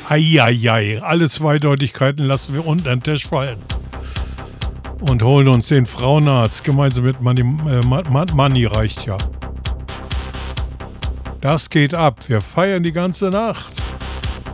Eieiei, alle Zweideutigkeiten lassen wir unter den Tisch fallen. Und holen uns den Frauenarzt gemeinsam mit Money reicht ja. Das geht ab. Wir feiern die ganze Nacht.